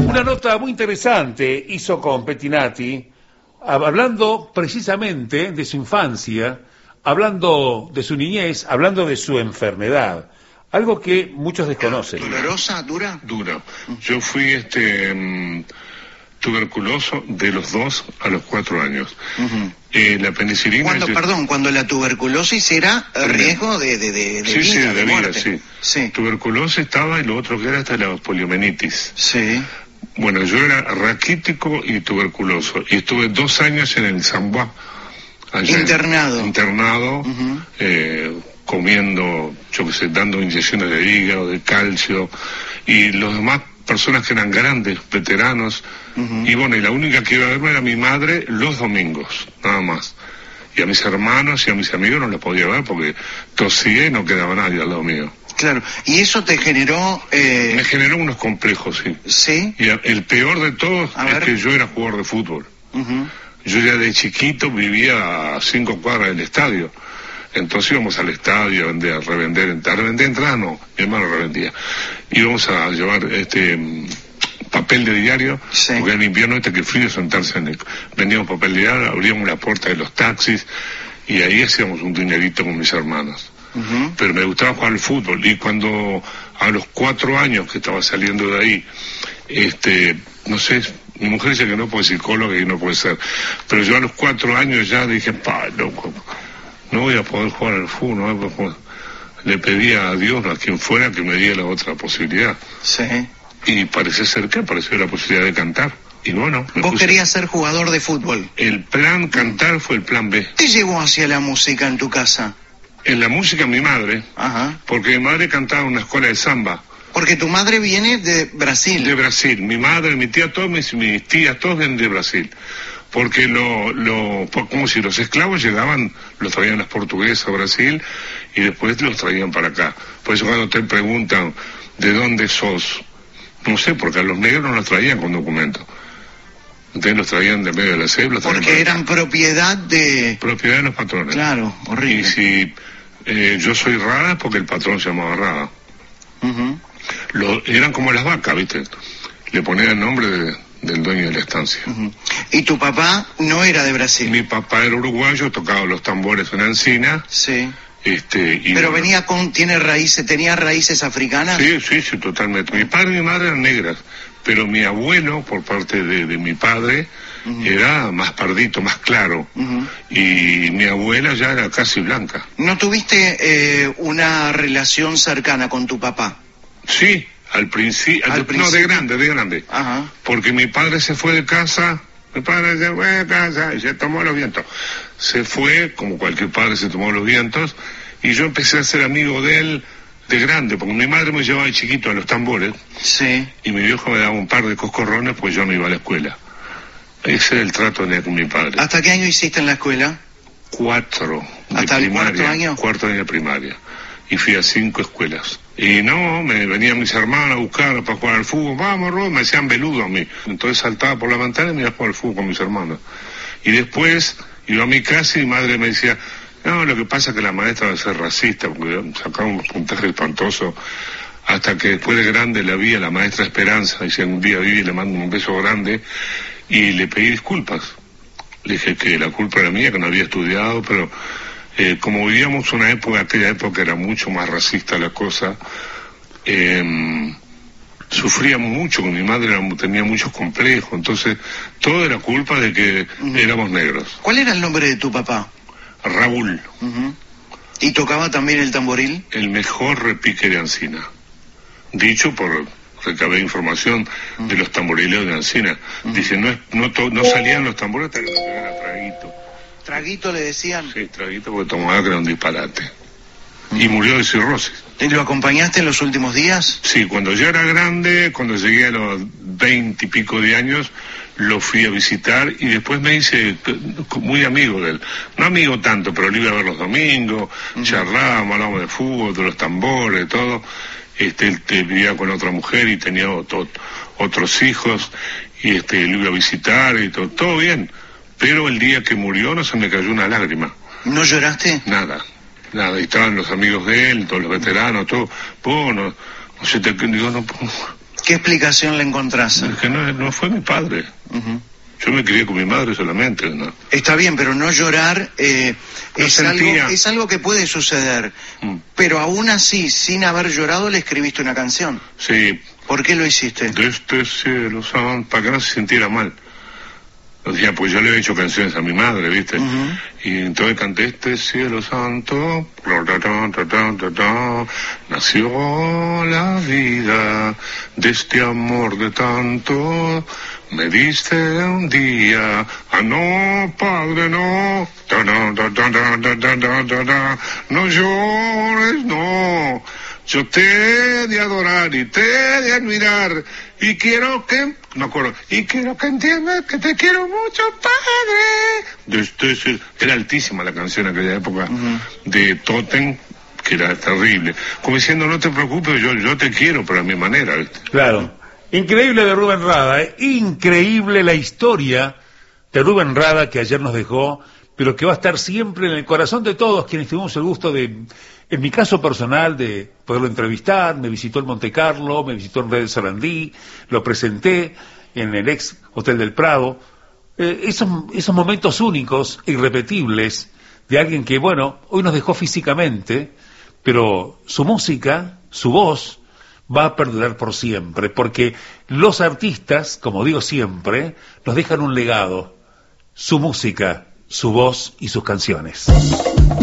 Una nota muy interesante hizo con Pettinati, hablando precisamente de su infancia, hablando de su niñez, hablando de su enfermedad, algo que muchos desconocen. ¿Dolorosa, dura? Dura. Yo fui tuberculoso de los 2 a los 4 años. La penicilina... Cuando la tuberculosis era riesgo de sí, vida, sí, de vida, muerte. Sí. Tuberculosis estaba, y lo otro que era hasta la poliomelitis. Sí. Bueno, yo era raquítico y tuberculoso, y estuve 2 años en el Zamboa. Internado, comiendo, yo qué sé, dando inyecciones de hígado, de calcio, y los demás personas que eran grandes, veteranos, y bueno, y la única que iba a verme era mi madre los domingos, nada más. Y a mis hermanos y a mis amigos no los podía ver porque tosía y no quedaba nadie al lado mío. Claro, y eso te generó... Me generó unos complejos, sí. ¿Sí? Y el peor de todos es que yo era jugador de fútbol. Yo ya de chiquito vivía a 5 cuadras del estadio. Entonces íbamos al estadio a revender entradas, no, mi hermano revendía. Íbamos a llevar papel de diario, porque en invierno que frío sentarse vendíamos papel de diario, abríamos la puerta de los taxis y ahí hacíamos un dinerito con mis hermanos. Pero me gustaba jugar al fútbol, y cuando a los 4 años que estaba saliendo de ahí, no sé, mi mujer dice que no puede ser psicóloga y no puede ser, pero yo a los 4 años ya dije, no voy a poder jugar al fútbol, no voy a poder. Le pedía a Dios, a quien fuera, que me diera la otra posibilidad. Sí. Y parece ser que apareció la posibilidad de cantar. Y bueno... ¿Vos querías ser jugador de fútbol? El plan cantar fue el plan B. ¿Qué llevó hacia la música en tu casa? En la música mi madre, porque mi madre cantaba en una escuela de samba. Porque tu madre viene de Brasil. De Brasil. Mi madre, mi tía, todos mis tías, todos vienen de Brasil. Porque como si los esclavos llegaban, los traían las portuguesas a Brasil y después los traían para acá. Por eso cuando te preguntan de dónde sos, no sé, porque a los negros no los traían con documentos. Entonces los traían de medio de la selva. Porque eran propiedad de los patrones. Claro, horrible. Y si yo soy Rada, porque el patrón se llamaba Rada. Eran como las vacas, ¿viste? Le ponían el nombre del dueño de la estancia. ¿Y tu papá no era de Brasil? Mi papá era uruguayo, tocaba los tambores en Encina. Sí. Pero venía tenía raíces africanas. Sí, totalmente. Mi padre y mi madre eran negras, pero mi abuelo, por parte de mi padre, era más pardito, más claro. Y mi abuela ya era casi blanca. ¿No tuviste una relación cercana con tu papá? Sí, al principio. No, de grande. Porque mi padre se fue de casa. Mi padre se fue de casa y se tomó los vientos. Se fue, como cualquier padre se tomó los vientos, y yo empecé a ser amigo de él de grande, porque mi madre me llevaba de chiquito a los tambores. Sí. Y mi viejo me daba un par de coscorrones, pues yo no iba a la escuela. Ese era el trato con mi padre. ¿Hasta qué año hiciste en la escuela? 4. ¿Hasta el cuarto año? Cuarto año de primaria. Y fui a 5 escuelas. Y no, me venían mis hermanos a buscar para jugar al fútbol. Vamos, Ro, me decían veludo a mí. Entonces saltaba por la ventana y me iba a jugar al fútbol con mis hermanos. Y después iba a mi casa y mi madre me decía, no, lo que pasa es que la maestra va a ser racista, porque sacaba unos puntajes espantosos. Hasta que después de grande la vi a la maestra Esperanza, y si un día viví, le mando un beso grande, y le pedí disculpas. Le dije que la culpa era mía, que no había estudiado, pero... como vivíamos aquella época era mucho más racista la cosa, sufríamos mucho, con mi madre tenía muchos complejos, entonces todo era culpa de que éramos negros. ¿Cuál era el nombre de tu papá? Raúl. ¿Y tocaba también el tamboril? El mejor repique de Encina. Dicho por... recabé información de los tamborileros de Encina. Dice, no salían los tambores hasta que no se era traguito. ¿Traguito le decían? Sí, traguito, porque tomaba que era un disparate. Y murió de cirrosis. ¿Y lo acompañaste en los últimos días? Sí, cuando yo era grande, cuando llegué a los 20 y pico de años, lo fui a visitar y después me hice muy amigo de él. No amigo tanto, pero lo iba a ver los domingos, charlábamos, hablábamos de fútbol, de los tambores, de todo. Él vivía con otra mujer y tenía otros hijos, y lo iba a visitar y todo bien. Pero el día que murió no se me cayó una lágrima. ¿No lloraste? Nada. Y estaban los amigos de él, todos los veteranos, todo. No sé, digo, no puedo. ¿Qué explicación le encontrás? Es que no fue mi padre. Yo me crié con mi madre solamente, ¿no? Está bien, pero no llorar es algo que puede suceder. Pero aún así, sin haber llorado, le escribiste una canción. Sí. ¿Por qué lo hiciste? De este cielo santo, para que no se sintiera mal. O sea, pues yo le he hecho canciones a mi madre, ¿viste? Y entonces canté este cielo santo, nació la vida de este amor de tanto, me diste un día, no, padre, no, no llores, no. Yo te he de adorar y te he de admirar y quiero que, y quiero que entiendas que te quiero mucho, padre. Era altísima la canción en aquella época de Totem, que era terrible. Como diciendo, no te preocupes, yo te quiero, pero a mi manera, ¿viste? Claro. Increíble de Rubén Rada, increíble la historia de Rubén Rada que ayer nos dejó, pero que va a estar siempre en el corazón de todos quienes tuvimos el gusto de, en mi caso personal, de poderlo entrevistar. Me visitó en Monte Carlo, me visitó en Red de Sarandí, lo presenté en el ex Hotel del Prado. Esos momentos únicos, irrepetibles, de alguien que, bueno, hoy nos dejó físicamente, pero su música, su voz, va a perdurar por siempre, porque los artistas, como digo siempre, nos dejan un legado, su música, su voz y sus canciones.